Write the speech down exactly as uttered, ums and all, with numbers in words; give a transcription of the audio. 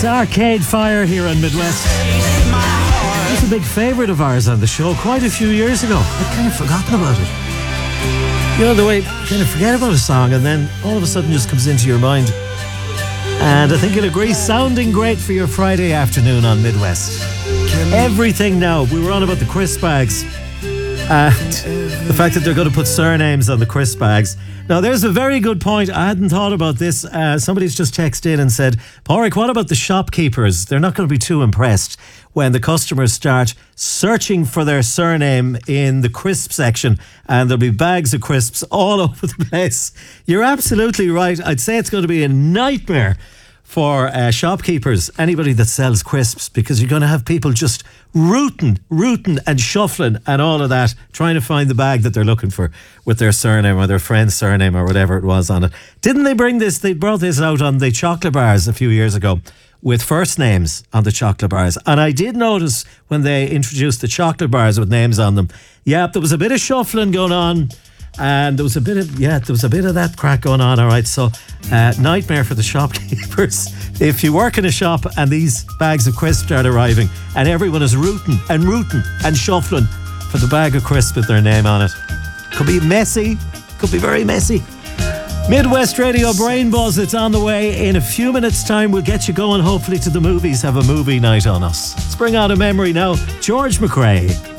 It's Arcade Fire here on Midwest. It was a big favourite of ours on the show quite a few years ago. I'd kind of forgotten about it. You know the way you kind of forget about a song and then all of a sudden just comes into your mind. And I think you'll agree, sounding great for your Friday afternoon on Midwest. Everything now. We were on about the crisp bags. And the fact that they're going to put surnames on the crisp bags. Now, there's a very good point. I hadn't thought about this. Uh, somebody's just texted in and said, Pádraig, what about the shopkeepers? They're not going to be too impressed when the customers start searching for their surname in the crisp section and there'll be bags of crisps all over the place. You're absolutely right. I'd say it's going to be a nightmare for uh, shopkeepers, anybody that sells crisps, because you're going to have people just rooting, rooting and shuffling and all of that, trying to find the bag that they're looking for with their surname or their friend's surname or whatever it was on it. Didn't they bring this, they brought this out on the chocolate bars a few years ago with first names on the chocolate bars. And I did notice when they introduced the chocolate bars with names on them, yeah, there was a bit of shuffling going on. And there was a bit of, yeah, there was a bit of that crack going on, all right. So, uh, nightmare for the shopkeepers. If you work in a shop and these bags of crisps start arriving and everyone is rooting and rooting and shuffling for the bag of crisps with their name on it. Could be messy, could be very messy. Midwest Radio Brain Buzz, it's on the way. In a few minutes' time, we'll get you going, hopefully, to the movies. Have a movie night on us. Let's bring out a memory now. George McRae.